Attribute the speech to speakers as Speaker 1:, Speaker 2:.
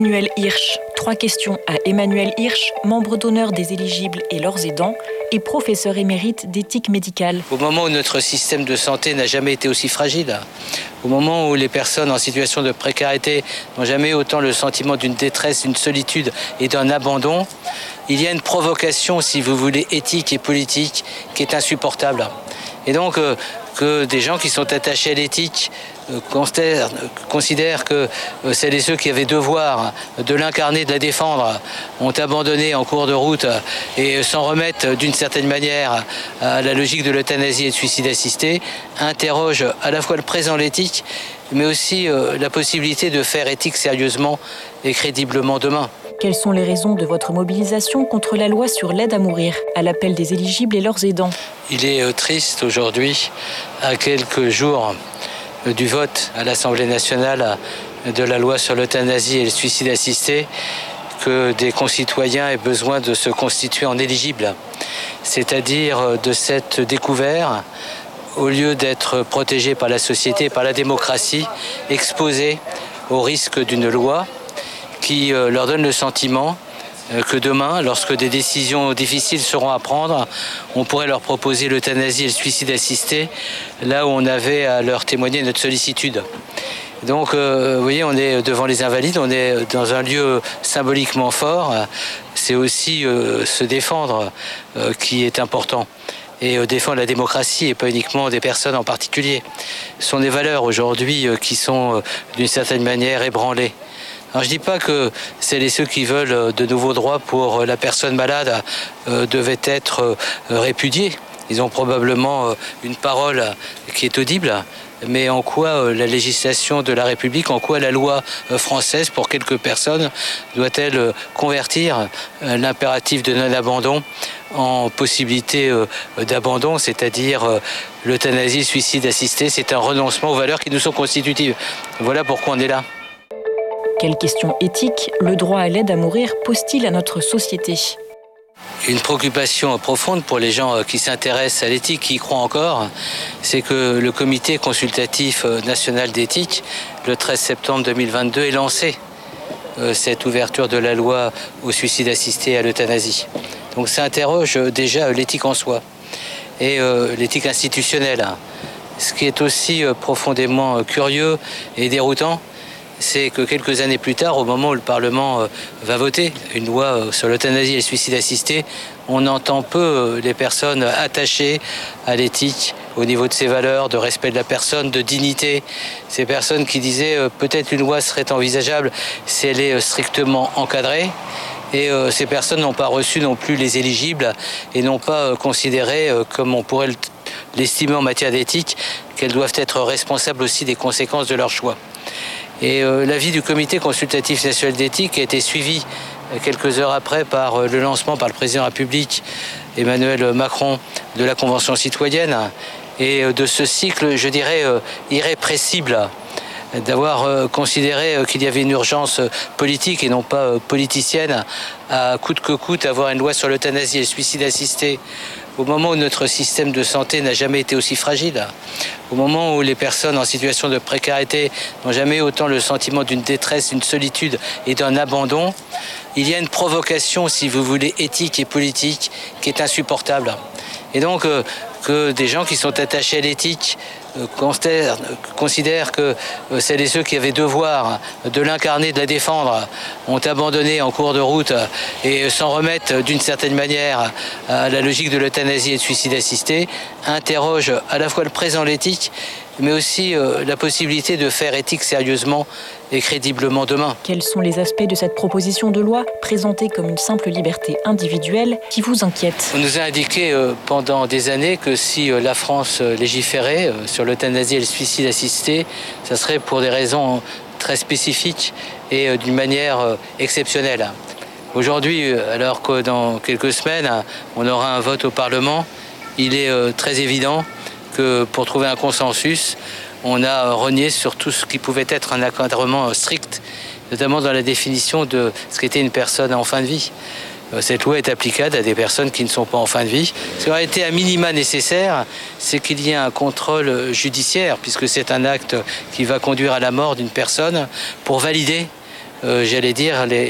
Speaker 1: Emmanuel Hirsch. 3 questions à Emmanuel Hirsch, membre d'honneur des éligibles et leurs aidants et professeur émérite d'éthique médicale.
Speaker 2: Au moment où notre système de santé n'a jamais été aussi fragile, au moment où les personnes en situation de précarité n'ont jamais eu autant le sentiment d'une détresse, d'une solitude et d'un abandon, il y a une provocation, si vous voulez, éthique et politique qui est insupportable. Et donc, que des gens qui sont attachés à l'éthique considèrent que celles et ceux qui avaient devoir de l'incarner, de la défendre, ont abandonné en cours de route et s'en remettent d'une certaine manière à la logique de l'euthanasie et du suicide assisté, interroge à la fois le présent l'éthique, mais aussi la possibilité de faire éthique sérieusement et crédiblement demain.
Speaker 1: Quelles sont les raisons de votre mobilisation contre la loi sur l'aide à mourir, à l'appel des éligibles et leurs aidants?
Speaker 2: Il est triste aujourd'hui, à quelques jours du vote à l'Assemblée nationale de la loi sur l'euthanasie et le suicide assisté, que des concitoyens aient besoin de se constituer en éligibles, c'est-à-dire de s'être découverts, au lieu d'être protégés par la société, par la démocratie, exposés au risque d'une loi qui leur donne le sentiment que demain, lorsque des décisions difficiles seront à prendre, on pourrait leur proposer l'euthanasie et le suicide assisté, là où on avait à leur témoigner notre sollicitude. Donc, vous voyez, on est devant les Invalides, on est dans un lieu symboliquement fort. C'est aussi se défendre qui est important. Et défendre la démocratie et pas uniquement des personnes en particulier. Ce sont des valeurs aujourd'hui qui sont d'une certaine manière ébranlées. Alors je ne dis pas que celles et ceux qui veulent de nouveaux droits pour la personne malade devaient être répudiés. Ils ont probablement une parole qui est audible, mais en quoi la législation de la République, en quoi la loi française pour quelques personnes doit-elle convertir l'impératif de non-abandon en possibilité d'abandon, c'est-à-dire l'euthanasie, le suicide assisté, c'est un renoncement aux valeurs qui nous sont constitutives. Voilà pourquoi on est là.
Speaker 1: Quelles questions éthiques le droit à l'aide à mourir pose-t-il à notre société?
Speaker 2: Une préoccupation profonde pour les gens qui s'intéressent à l'éthique, qui y croient encore, c'est que le comité consultatif national d'éthique, le 13 septembre 2022, ait lancé cette ouverture de la loi au suicide assisté et à l'euthanasie. Donc ça interroge déjà l'éthique en soi et l'éthique institutionnelle. Ce qui est aussi profondément curieux et déroutant, c'est que quelques années plus tard, au moment où le Parlement va voter une loi sur l'euthanasie et le suicide assisté, on entend peu les personnes attachées à l'éthique, au niveau de ses valeurs, de respect de la personne, de dignité. Ces personnes qui disaient peut-être une loi serait envisageable si elle est strictement encadrée. Et ces personnes n'ont pas reçu non plus les éligibles et n'ont pas considéré, comme on pourrait l'estimer en matière d'éthique, qu'elles doivent être responsables aussi des conséquences de leur choix. Et l'avis du comité consultatif national d'éthique a été suivi quelques heures après par le lancement par le président de la République, Emmanuel Macron, de la Convention citoyenne et de ce cycle, je dirais, irrépressible d'avoir considéré qu'il y avait une urgence politique et non pas politicienne à coûte que coûte avoir une loi sur l'euthanasie et le suicide assisté. Au moment où notre système de santé n'a jamais été aussi fragile, au moment où les personnes en situation de précarité n'ont jamais eu autant le sentiment d'une détresse, d'une solitude et d'un abandon, il y a une provocation, si vous voulez, éthique et politique qui est insupportable. Et donc, que des gens qui sont attachés à l'éthique considèrent que celles et ceux qui avaient devoir de l'incarner, de la défendre, ont abandonné en cours de route et s'en remettent d'une certaine manière à la logique de l'euthanasie et du suicide assisté, interroge à la fois le présent l'éthique, mais aussi la possibilité de faire éthique sérieusement et crédiblement demain.
Speaker 1: Quels sont les aspects de cette proposition de loi, présentée comme une simple liberté individuelle, qui vous inquiètent?
Speaker 2: On nous a indiqué pendant des années que si la France légiférait sur l'euthanasie et le suicide assisté, ça serait pour des raisons très spécifiques et d'une manière exceptionnelle. Aujourd'hui, alors que dans quelques semaines, on aura un vote au Parlement, il est très évident que pour trouver un consensus, on a renié sur tout ce qui pouvait être un encadrement strict, notamment dans la définition de ce qu'était une personne en fin de vie. Cette loi est applicable à des personnes qui ne sont pas en fin de vie. Ce qui aurait été à minima nécessaire, c'est qu'il y ait un contrôle judiciaire, puisque c'est un acte qui va conduire à la mort d'une personne, pour valider j'allais dire,